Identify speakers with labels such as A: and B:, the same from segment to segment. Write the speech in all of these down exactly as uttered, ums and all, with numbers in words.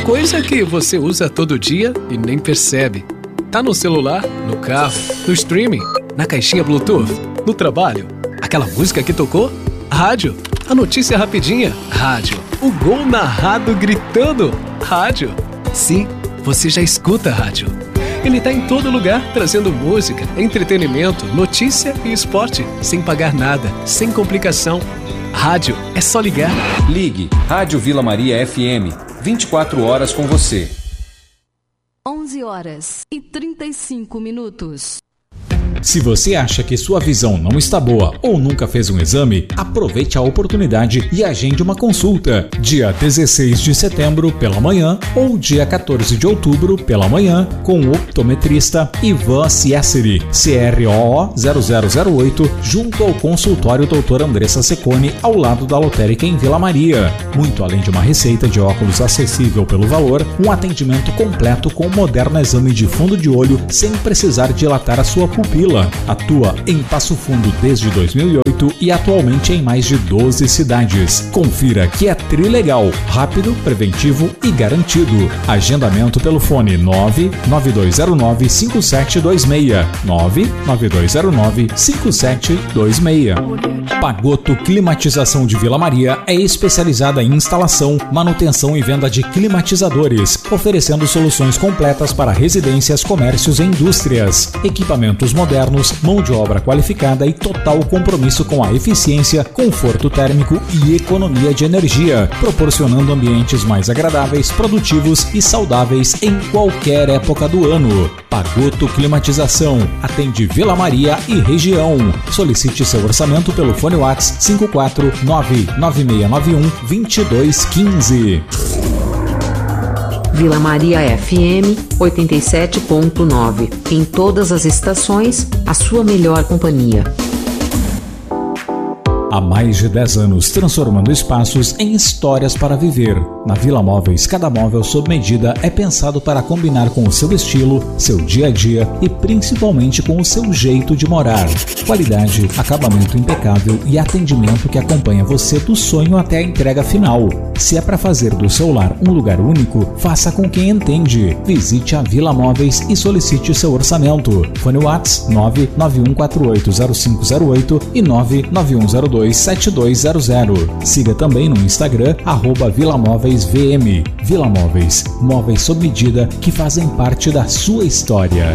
A: Coisa que você usa todo dia e nem percebe. Tá no celular, no carro, no streaming, na caixinha Bluetooth, no trabalho. Aquela música que tocou? Rádio. A notícia rapidinha? Rádio. O gol narrado gritando? Rádio. Sim, você já escuta rádio. Ele tá em todo lugar, trazendo música, entretenimento, notícia e esporte, sem pagar nada, sem complicação. Rádio, é só ligar.
B: Ligue Rádio Vila Maria F M, vinte e quatro horas com você.
C: onze horas e trinta e cinco minutos.
D: Se você acha que sua visão não está boa ou nunca fez um exame, aproveite a oportunidade e agende uma consulta. Dia dezesseis de setembro pela manhã ou dia quatorze de outubro pela manhã com o optometrista Ivan Ciesseri, C R O O zero zero zero oito, junto ao consultório doutor Andressa Secone, ao lado da lotérica em Vila Maria. Muito além de uma receita de óculos acessível pelo valor, um atendimento completo com um moderno exame de fundo de olho sem precisar dilatar a sua pupila. Atua em Passo Fundo desde dois mil e oito e atualmente em mais de doze cidades. Confira que é trilegal, rápido, preventivo e garantido. Agendamento pelo fone nove nove dois zero nove cinco sete dois seis, nove nove dois zero nove cinco sete dois seis. Pagoto Climatização de Vila Maria é especializada em instalação, manutenção e venda de climatizadores, oferecendo soluções completas para residências, comércios e indústrias. Equipamentos modernos, mão de obra qualificada e total compromisso com a eficiência, conforto térmico e economia de energia, proporcionando ambientes mais agradáveis, produtivos e saudáveis em qualquer época do ano. Pagoto Climatização atende Vila Maria e região. Solicite seu orçamento pelo fone WhatsApp cinco quatro nove nove seis nove um dois dois um cinco.
E: Vila Maria F M oitenta e sete ponto nove. Em todas as estações, a sua melhor companhia.
D: Há mais de dez anos, transformando espaços em histórias para viver. Na Vila Móveis, cada móvel sob medida é pensado para combinar com o seu estilo, seu dia a dia e principalmente com o seu jeito de morar. Qualidade, acabamento impecável e atendimento que acompanha você do sonho até a entrega final. Se é para fazer do seu lar um lugar único, faça com quem entende. Visite a Vila Móveis e solicite seu orçamento. Fone WhatsApp nove nove um quatro oito zero cinco zero oito e nove nove um zero dois sete dois zero zero. Siga também no Instagram, arroba Vila Móveis V M. Vila Móveis, móveis sob medida que fazem parte da sua história.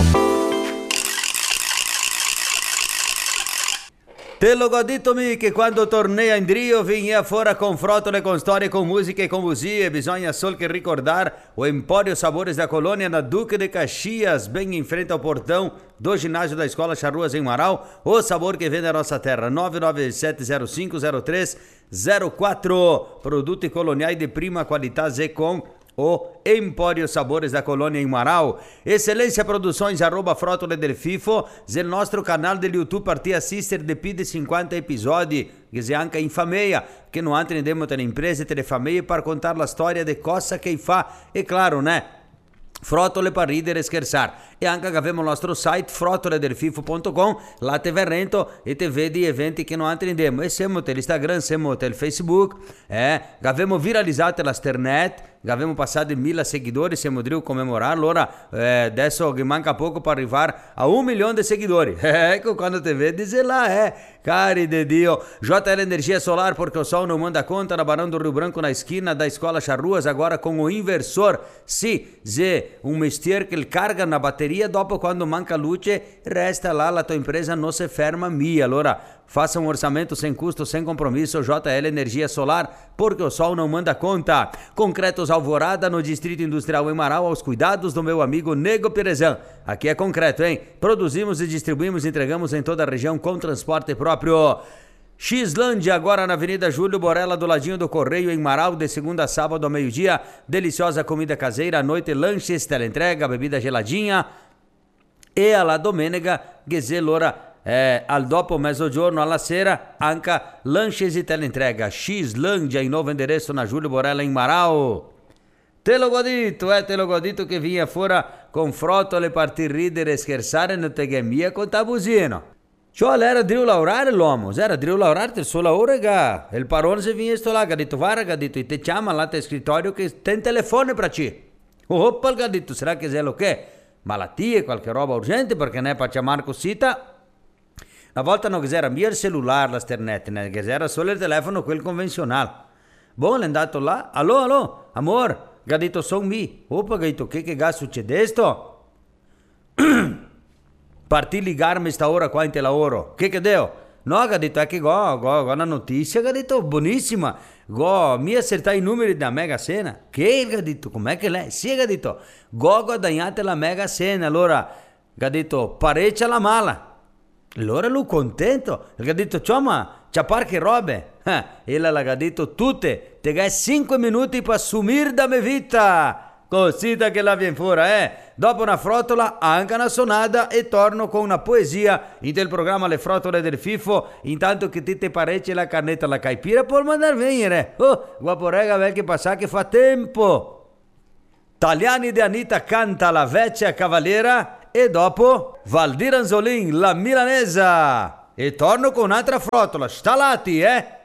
F: Te lo godito mi che quando tornei a Indrio vinha fora com frótole, com storie, com música e com buzie. Bisogna só que recordar o Empório Sabores da Colônia na Duque de Caxias, bem em frente ao portão do ginásio da Escola Charruas em Marau. O sabor que vem da nossa terra. Nove nove sete zero cinco zero três zero quatro. Produtos coloniais de prima qualidade com o Empório Sabores da Colônia em Marau. Excelência Produções, arroba Frótole del Fifo. Zel nostro canal del YouTube parti assistere de più di cinquanta episodi che se anche in famiglia, che non entendemos nelle imprese e famiglie per contare la storia de cosa che fa. E claro, né? Frótole per ridere e scherzare. E anche abbiamo il nostro site frotole del fifo punto com. Là te verrento e te vedi eventi che non entendemos. E siamo l'Instagram, siamo il Facebook. Eh, abbiamo viralizzato la Sternet. Abbiamo passato di mille seguidori, siamo driu comemorare. Allora, eh, adesso che manca poco per arrivare a un milione di seguidori. Ecco, quando te vedi, sei là, eh. Cari de Dio. J L Energia Solar, porque o sol não manda conta, na Barão do Rio Branco, na esquina da Escola Charruas, agora com o inversor. Sì, zé, um mestier que ele carga na bateria, dopo quando manca luce, resta lá, la tua empresa não se ferma mia. Allora, faça um orçamento sem custo, sem compromisso, J L Energia Solar, porque o sol não manda conta. Concretos Alvorada, no Distrito Industrial em Marau, aos cuidados do meu amigo Nego Perezan. Aqui é concreto, hein? Produzimos e distribuímos, entregamos em toda a região com transporte próprio. Xlândia, agora na Avenida Júlio Borella, do ladinho do Correio, em Marau, de segunda a sábado ao meio-dia. Deliciosa comida caseira, à noite, lanches, teleentrega, bebida geladinha. E alla domenica, Gheselora. Eh, al dopo mezzogiorno alla sera anche lanches e teleentrega. Xlândia, em novo endereço na Júlio Borella em Marau. Te lo godito, eh, te lo godito che vinha fora con frottole, partir ridere e scherzare, non te che mia con tabusino. Cioè, era Driu lavorare l'uomo, era Driu lavorare il suo lavoro, che il parone se viene sto là, che ha detto, guarda, che ha detto, ti chiama là al scrittorio che ten telefono per ci. Oh, che ha detto, sarà che sei lo che? Malattie, qualche roba urgente, perché ne per chiamare così. Una volta non era mio il cellulare, la sternet, ne era solo il telefono, quel convenzionale. Boh, è andato là, allo, allo, amor, che ha detto, son mi. Oh, che ha detto, che che ga succede sto? Partì ligarmi sta ora qua in te lavoro. Che che deo? No, che ha detto, è che go, go, go, una notizia, che ha detto, buonissima. Go, mi acertai i numeri da Mega Sena. Che ha detto, com'è che lei? Sì, che ha detto, go, guadagnate la Mega Sena. Allora, che ha detto, parecchia la mala. Allora lui contento, che ha detto, ciao ma, c'ha parche robe. Eh, e la ha detto, tutte, te gai cinque minuti per assumir da me vita. Così che la viene fuori, eh. Dopo una frotola, anche una sonata e torno con una poesia in del programma Le Frotole del Fifo, intanto che ti te parecchie la carnetta alla caipira può mandare venire. Oh, guaporega, vel che passa che fa tempo. Tagliani de Anita canta La Vecchia Cavaliera e dopo Valdir Anzolin, La Milanesa. E torno con un'altra frotola, stalati, eh.